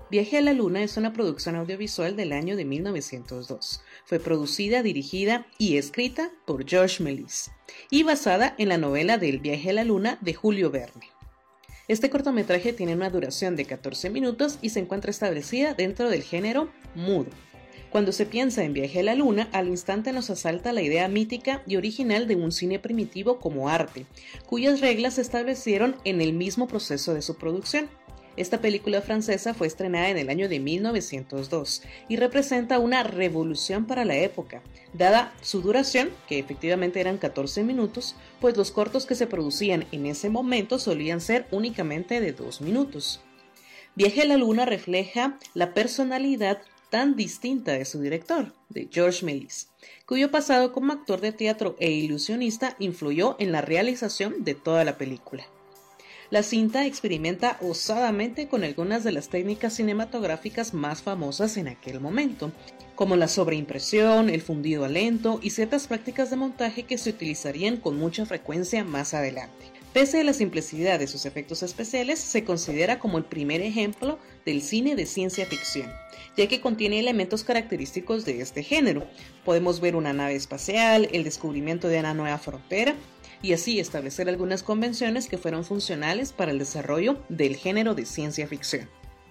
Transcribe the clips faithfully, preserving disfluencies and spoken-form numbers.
Viaje a la Luna es una producción audiovisual del año de mil novecientos dos. Fue producida, dirigida y escrita por Georges Méliès y basada en la novela del Viaje a la Luna de Julio Verne. Este cortometraje tiene una duración de catorce minutos y se encuentra establecida dentro del género mudo. Cuando se piensa en Viaje a la Luna, al instante nos asalta la idea mítica y original de un cine primitivo como arte, cuyas reglas se establecieron en el mismo proceso de su producción. Esta película francesa fue estrenada en el año de mil novecientos dos y representa una revolución para la época, dada su duración, que efectivamente eran catorce minutos, pues los cortos que se producían en ese momento solían ser únicamente de dos minutos. Viaje a la Luna refleja la personalidad tan distinta de su director, de Georges Méliès, cuyo pasado como actor de teatro e ilusionista influyó en la realización de toda la película. La cinta experimenta osadamente con algunas de las técnicas cinematográficas más famosas en aquel momento, como la sobreimpresión, el fundido a lento y ciertas prácticas de montaje que se utilizarían con mucha frecuencia más adelante. Pese a la simplicidad de sus efectos especiales, se considera como el primer ejemplo del cine de ciencia ficción, ya que contiene elementos característicos de este género. Podemos ver una nave espacial, el descubrimiento de una nueva frontera, y así establecer algunas convenciones que fueron funcionales para el desarrollo del género de ciencia ficción.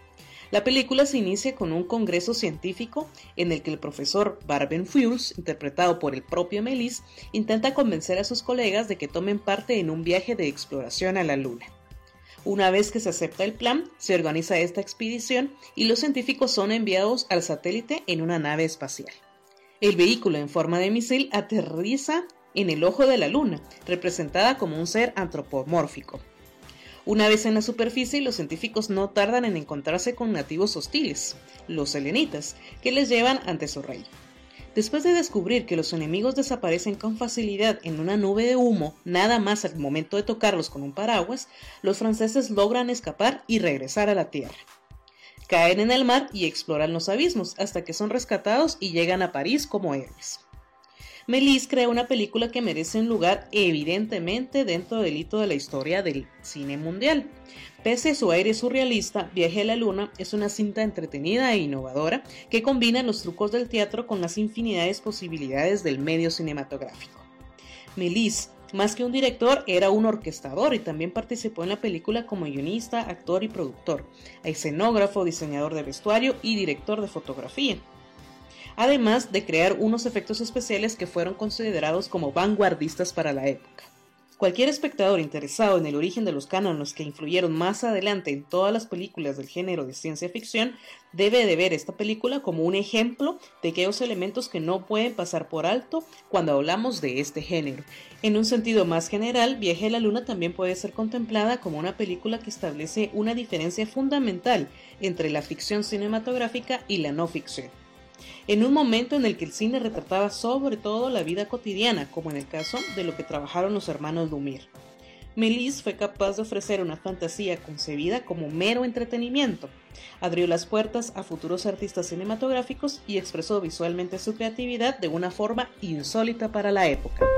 La película se inicia con un congreso científico en el que el profesor Barbenfuels, interpretado por el propio Méliès, intenta convencer a sus colegas de que tomen parte en un viaje de exploración a la Luna. Una vez que se acepta el plan, se organiza esta expedición y los científicos son enviados al satélite en una nave espacial. El vehículo en forma de misil aterriza en el ojo de la Luna, representada como un ser antropomórfico. Una vez en la superficie, los científicos no tardan en encontrarse con nativos hostiles, los selenitas, que les llevan ante su rey. Después de descubrir que los enemigos desaparecen con facilidad en una nube de humo, nada más al momento de tocarlos con un paraguas, los franceses logran escapar y regresar a la Tierra. Caen en el mar y exploran los abismos, hasta que son rescatados y llegan a París como héroes. Méliès crea una película que merece un lugar evidentemente dentro del hito de la historia del cine mundial. Pese a su aire surrealista, Viaje a la Luna es una cinta entretenida e innovadora que combina los trucos del teatro con las infinidades posibilidades del medio cinematográfico. Méliès, más que un director, era un orquestador y también participó en la película como guionista, actor y productor, escenógrafo, diseñador de vestuario y director de fotografía, además de crear unos efectos especiales que fueron considerados como vanguardistas para la época. Cualquier espectador interesado en el origen de los cánones que influyeron más adelante en todas las películas del género de ciencia ficción debe de ver esta película como un ejemplo de aquellos elementos que no pueden pasar por alto cuando hablamos de este género. En un sentido más general, Viaje a la Luna también puede ser contemplada como una película que establece una diferencia fundamental entre la ficción cinematográfica y la no ficción, en un momento en el que el cine retrataba sobre todo la vida cotidiana, como en el caso de lo que trabajaron los hermanos Lumière. Méliès fue capaz de ofrecer una fantasía concebida como mero entretenimiento, abrió las puertas a futuros artistas cinematográficos y expresó visualmente su creatividad de una forma insólita para la época.